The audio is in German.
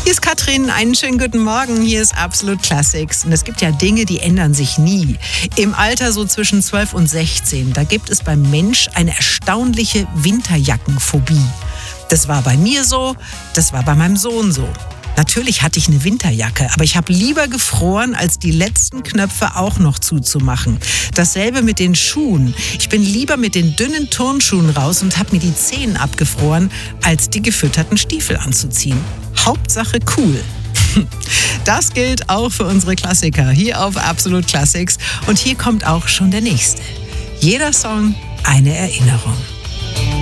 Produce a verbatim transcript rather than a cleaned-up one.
Hier ist Katrin, einen schönen guten Morgen. Hier ist Absolut Classics. Und es gibt ja Dinge, die ändern sich nie. Im Alter so zwischen zwölf und sechzehn, da gibt es beim Mensch eine erstaunliche Winterjackenphobie. Das war bei mir so, das war bei meinem Sohn so. Natürlich hatte ich eine Winterjacke, aber ich habe lieber gefroren, als die letzten Knöpfe auch noch zuzumachen. Dasselbe mit den Schuhen. Ich bin lieber mit den dünnen Turnschuhen raus und habe mir die Zehen abgefroren, als die gefütterten Stiefel anzuziehen. Hauptsache cool. Das gilt auch für unsere Klassiker hier auf Absolut Classics. Und hier kommt auch schon der nächste. Jeder Song eine Erinnerung.